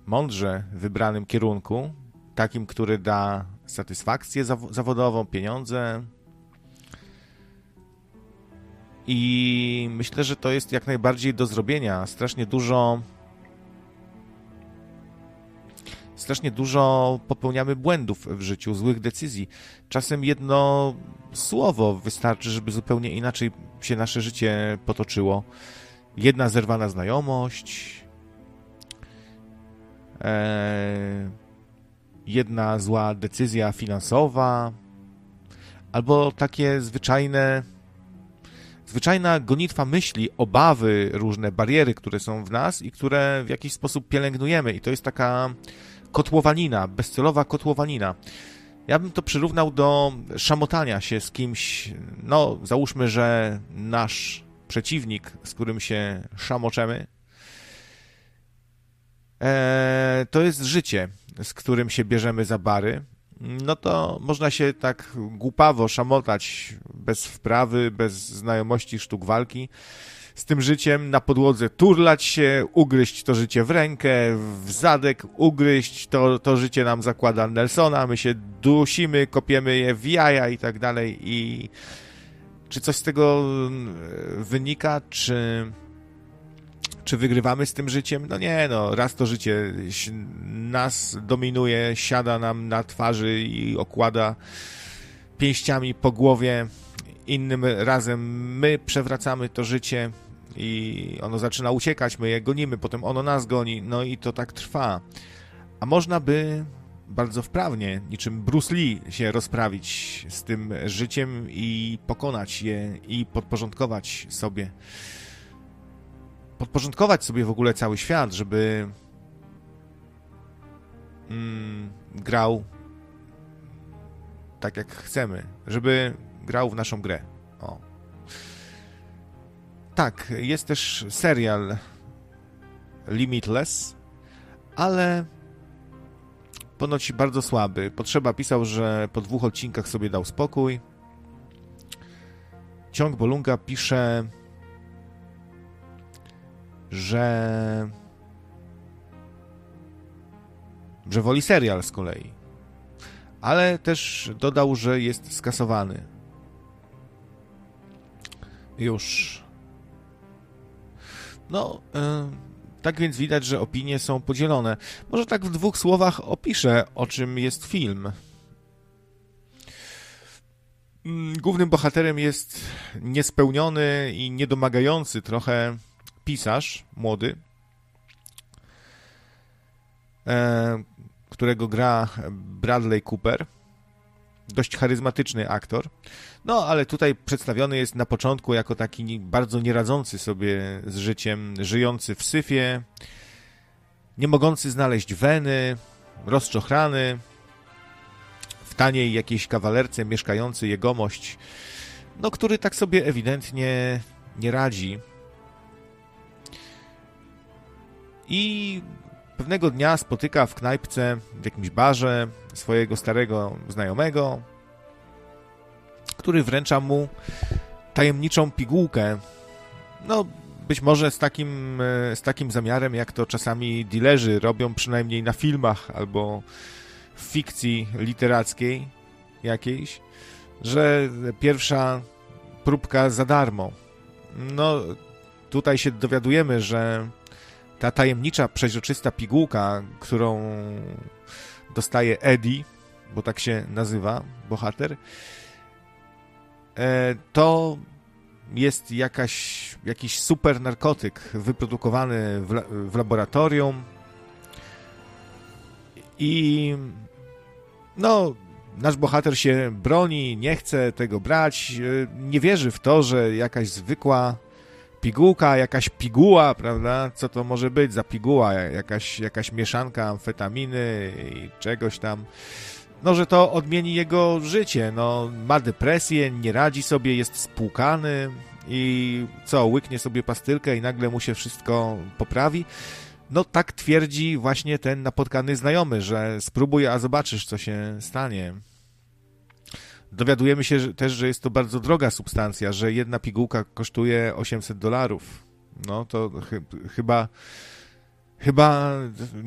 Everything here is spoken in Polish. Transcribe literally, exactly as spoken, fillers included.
mądrze wybranym kierunku, takim, który da satysfakcję zaw- zawodową, pieniądze. I myślę, że to jest jak najbardziej do zrobienia. Strasznie dużo strasznie dużo popełniamy błędów w życiu, złych decyzji. Czasem jedno słowo wystarczy, żeby zupełnie inaczej się nasze życie potoczyło. Jedna zerwana znajomość, e, jedna zła decyzja finansowa, albo takie zwyczajne zwyczajna gonitwa myśli, obawy, różne bariery, które są w nas i które w jakiś sposób pielęgnujemy. I to jest taka kotłowanina, bezcelowa kotłowanina. Ja bym to przyrównał do szamotania się z kimś. No, załóżmy, że nasz przeciwnik, z którym się szamoczemy, e, to jest życie, z którym się bierzemy za bary. No to można się tak głupawo szamotać, bez wprawy, bez znajomości sztuk walki, z tym życiem na podłodze turlać się, ugryźć to życie w rękę, w zadek ugryźć, to, to życie nam zakłada Nelsona, my się dusimy, kopiemy je w jaja i tak dalej. I czy coś z tego wynika, czy... Czy wygrywamy z tym życiem? No nie, no raz to życie nas dominuje, siada nam na twarzy i okłada pięściami po głowie. Innym razem my przewracamy to życie i ono zaczyna uciekać, my je gonimy, potem ono nas goni, no i to tak trwa. A można by bardzo wprawnie, niczym Bruce Lee, się rozprawić z tym życiem i pokonać je i podporządkować sobie. podporządkować sobie w ogóle cały świat, żeby mm, grał tak jak chcemy, żeby grał w naszą grę. O. Tak, jest też serial Limitless, ale ponoć bardzo słaby. Potrzeba pisał, że po dwóch odcinkach sobie dał spokój. Ciąg Bolunga pisze, że że woli serial z kolei. Ale też dodał, że jest skasowany. Już. No, yy, tak więc widać, że opinie są podzielone. Może tak w dwóch słowach opiszę, o czym jest film. Głównym bohaterem jest niespełniony i niedomagający trochę pisarz młody, e, którego gra Bradley Cooper. Dość charyzmatyczny aktor. No, ale tutaj przedstawiony jest na początku jako taki bardzo nieradzący sobie z życiem, żyjący w syfie, nie mogący znaleźć weny, rozczochrany, w taniej jakiejś kawalerce mieszkający jegomość, no, który tak sobie ewidentnie nie radzi. I pewnego dnia spotyka w knajpce, w jakimś barze swojego starego znajomego, który wręcza mu tajemniczą pigułkę. No, być może z takim, z takim zamiarem, jak to czasami dealerzy robią, przynajmniej na filmach albo w fikcji literackiej jakiejś, że pierwsza próbka za darmo. No, tutaj się dowiadujemy, że ta tajemnicza, przeźroczysta pigułka, którą dostaje Eddie, bo tak się nazywa bohater, to jest jakaś, jakiś super narkotyk wyprodukowany w, w laboratorium i no, nasz bohater się broni, nie chce tego brać, nie wierzy w to, że jakaś zwykła pigułka, jakaś piguła, prawda? Co to może być za piguła? Jakaś, jakaś mieszanka amfetaminy i czegoś tam. No, że to odmieni jego życie. No, ma depresję, nie radzi sobie, jest spłukany i co, łyknie sobie pastylkę i nagle mu się wszystko poprawi. No, tak twierdzi właśnie ten napotkany znajomy, że spróbuj, a zobaczysz, co się stanie. Dowiadujemy się że, też, że jest to bardzo droga substancja, że jedna pigułka kosztuje osiemset dolarów. No to ch- chyba chyba